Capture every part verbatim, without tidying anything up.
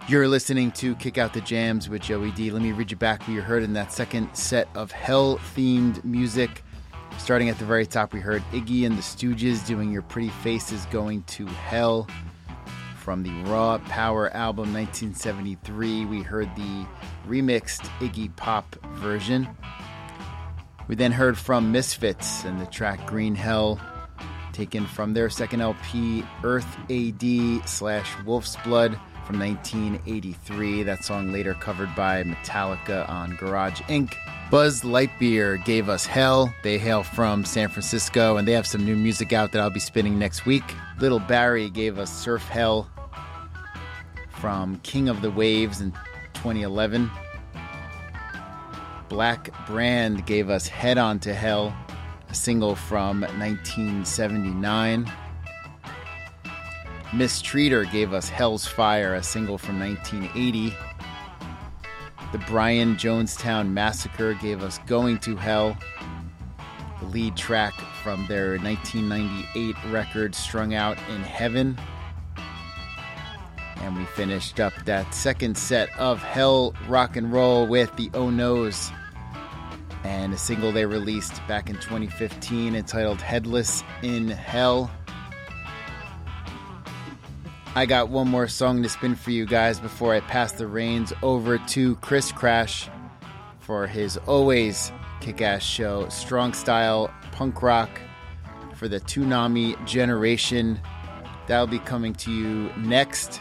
You're listening to Kick Out the Jams with Joey D. Let me read you back what you heard in that second set of Hell-themed music. Starting at the very top, we heard Iggy and the Stooges doing Your Pretty Face Is Going to Hell. From the Raw Power album nineteen seventy-three, we heard the remixed Iggy Pop version. We then heard from Misfits and the track Green Hell, taken from their second L P, Earth A D slash Wolf's Blood, from nineteen eighty-three. That song later covered by Metallica on Garage Incorporated. Buzz Lightyear gave us Hell. They hail from San Francisco, and they have some new music out that I'll be spinning next week. Little Barry gave us Surf Hell from King of the Waves in twenty eleven. Black Brand gave us Head On to Hell, a single from nineteen seventy-nine. Mistreater gave us Hell's Fire, a single from nineteen eighty. The Brian Jonestown Massacre gave us Going to Hell, the lead track from their nineteen ninety-eight record Strung Out in Heaven. And we finished up that second set of Hell Rock and Roll with the Oh No's and a single they released back in twenty fifteen entitled Headless in Hell. I got one more song to spin for you guys before I pass the reins over to Chris Crash for his always kick-ass show, Strong Style Punk Rock for the Toonami Generation. That'll be coming to you next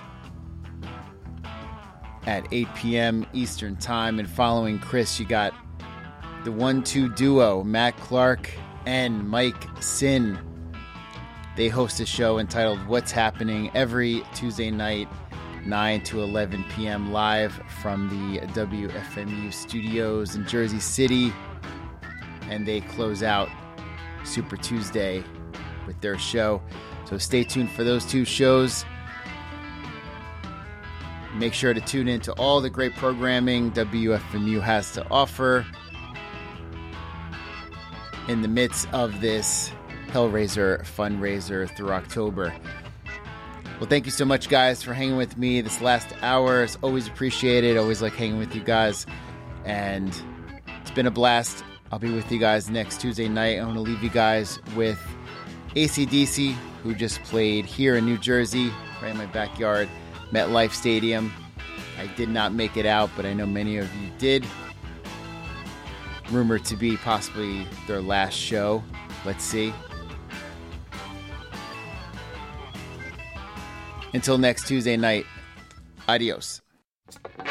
at eight p.m. Eastern Time. And following Chris, you got the one two duo, Matt Clark and Mike Sin. They host a show entitled What's Happening every Tuesday night, nine to eleven p.m. live from the W F M U studios in Jersey City. And they close out Super Tuesday with their show. So stay tuned for those two shows. Make sure to tune in to all the great programming W F M U has to offer in the midst of this Hellraiser fundraiser through October. Well, thank you so much, guys, for hanging with me this last hour. It's always appreciated. Always like hanging with you guys. And it's been a blast. I'll be with you guys next Tuesday night. I want to leave you guys with A C D C, who just played here in New Jersey, right in my backyard, MetLife Stadium. I did not make it out, but I know many of you did. Rumored to be possibly their last show. Let's see. Until next Tuesday night, adios.